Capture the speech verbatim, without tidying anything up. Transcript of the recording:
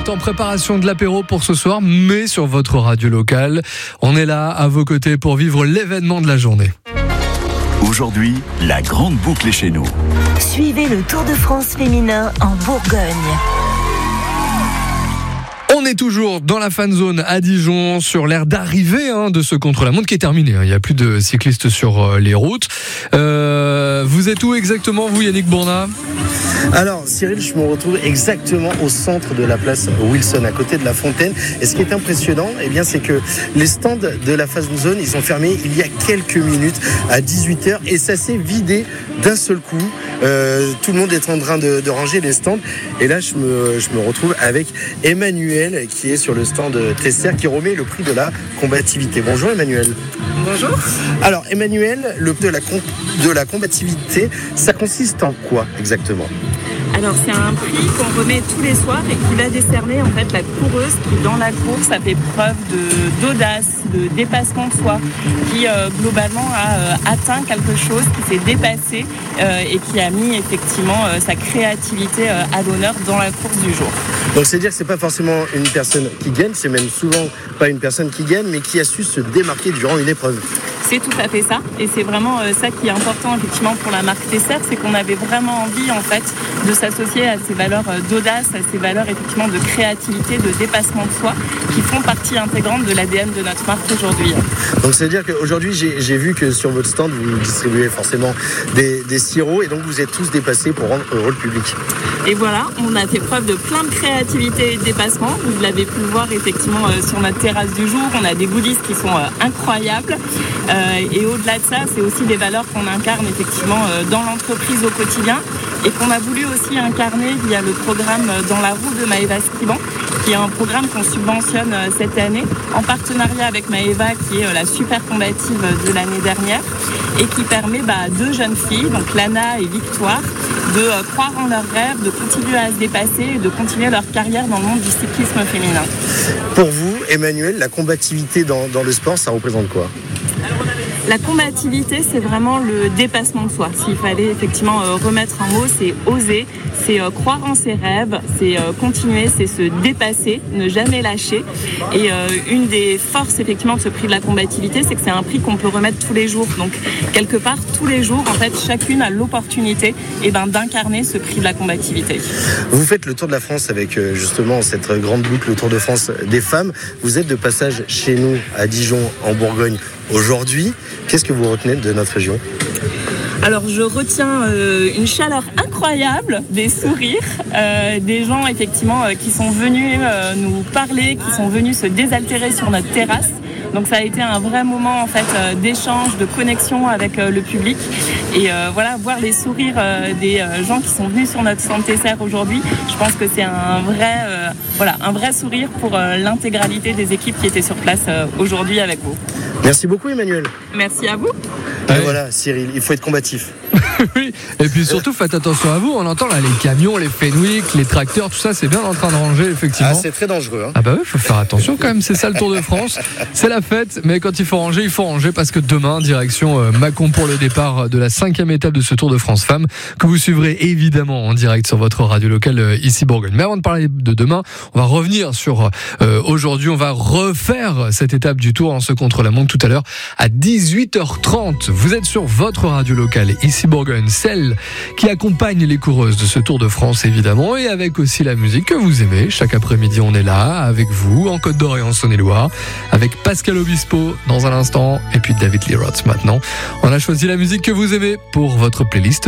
êtes en préparation de l'apéro pour ce soir, mais sur votre radio locale. On est là à vos côtés pour vivre l'événement de la journée. Aujourd'hui, la grande boucle est chez nous. Suivez le Tour de France féminin en Bourgogne. On est toujours dans la fan zone à Dijon, sur l'aire d'arrivée hein, de ce contre-la-montre qui est terminé. Hein. Il n'y a plus de cyclistes sur euh, les routes. Euh, vous êtes où exactement, vous, Yannick Bournat ? Alors, Cyril, je me retrouve exactement au centre de la place Wilson, à côté de la fontaine. Et ce qui est impressionnant, eh bien, c'est que les stands de la fan zone, ils ont fermé il y a quelques minutes à dix-huit heures et ça s'est vidé d'un seul coup. Euh, tout le monde est en train de, de ranger les stands. Et là, je me, je me retrouve avec Emmanuel qui est sur le stand Tesser qui remet le prix de la combativité. Bonjour Emmanuel. Bonjour. Alors Emmanuel, le prix de la, com- de la combativité, ça consiste en quoi exactement ? Alors c'est un prix qu'on remet tous les soirs et qui va décerner en fait la coureuse qui dans la course a fait preuve de, d'audace, de dépassement de soi, qui euh, globalement a euh, atteint quelque chose, qui s'est dépassé euh, et qui a mis effectivement euh, sa créativité euh, à l'honneur dans la course du jour. Donc c'est-à-dire que c'est pas forcément une personne qui gagne, c'est même souvent pas une personne qui gagne, mais qui a su se démarquer durant une épreuve. C'est tout à fait ça, et c'est vraiment euh, ça qui est important effectivement pour la marque Tesser, c'est qu'on avait vraiment envie en fait de s'associer à ces valeurs euh, d'audace, à ces valeurs effectivement de créativité, de dépassement de soi, qui font partie intégrante de l'A D N de notre marque aujourd'hui. Donc c'est-à-dire qu'aujourd'hui j'ai, j'ai vu que sur votre stand vous distribuez forcément des, des sirops, et donc vous êtes tous dépassés pour rendre heureux le public. Et voilà, on a fait preuve de plein de créativité et de dépassement. Vous l'avez pu le voir effectivement euh, sur notre terrasse du jour. On a des goodies qui sont euh, incroyables. Euh, et au-delà de ça, c'est aussi des valeurs qu'on incarne effectivement euh, dans l'entreprise au quotidien et qu'on a voulu aussi incarner via le programme euh, Dans la roue de Maëva Scriban, qui est un programme qu'on subventionne euh, cette année en partenariat avec Maëva, qui est euh, la super combative de l'année dernière et qui permet bah, à deux jeunes filles, donc Lana et Victoire, de euh, croire en leurs rêves, de continuer à se dépasser et de continuer leur carrière dans le monde du cyclisme féminin. Pour vous, Emmanuel, la combativité dans, dans le sport, ça représente quoi ? La combativité, c'est vraiment le dépassement de soi. S'il fallait effectivement euh, remettre un mot, c'est oser, c'est euh, croire en ses rêves, c'est euh, continuer, c'est se dépasser, ne jamais lâcher. Et euh, une des forces effectivement de ce prix de la combativité, c'est que c'est un prix qu'on peut remettre tous les jours. Donc quelque part, tous les jours, en fait, chacune a l'opportunité eh ben, d'incarner ce prix de la combativité. Vous faites le Tour de la France avec euh, justement cette grande boucle, le Tour de France des femmes. Vous êtes de passage chez nous à Dijon, en Bourgogne, aujourd'hui. Qu'est-ce que vous retenez de notre région ? Alors je retiens euh, une chaleur incroyable, des sourires, euh, des gens effectivement euh, qui sont venus euh, nous parler, qui sont venus se désaltérer sur notre terrasse. Donc ça a été un vrai moment en fait euh, d'échange, de connexion avec euh, le public. Et euh, voilà, voir les sourires euh, des euh, gens qui sont venus sur notre stand Tesser aujourd'hui, je pense que c'est un vrai, euh, voilà, un vrai sourire pour euh, l'intégralité des équipes qui étaient sur place euh, aujourd'hui avec vous. Merci beaucoup Emmanuel. Merci à vous. Et ouais. Voilà Cyril, il faut être combatif. Oui, et puis surtout faites attention à vous, on entend là les camions, les Fenwick, les tracteurs, tout ça c'est bien en train de ranger effectivement. Ah c'est très dangereux hein. Ah bah oui, faut faire attention quand même, c'est ça le Tour de France, c'est la fête, mais quand il faut ranger, il faut ranger parce que demain, direction euh, Mâcon pour le départ de la cinquième étape de ce Tour de France Femmes, que vous suivrez évidemment en direct sur votre radio locale euh, ici Bourgogne. Mais avant de parler de demain, on va revenir sur euh, aujourd'hui, on va refaire cette étape du Tour en ce contre-la-montre tout à l'heure à dix-huit heures trente. Vous êtes sur votre radio locale ici Bourgogne, celle qui accompagne les coureuses de ce Tour de France évidemment, et avec aussi la musique que vous aimez. Chaque après-midi on est là avec vous en Côte d'Or et en Saône-et-Loire avec Pascal Obispo dans un instant et puis David Lee Roth maintenant. On a choisi la musique que vous aimez pour votre playlist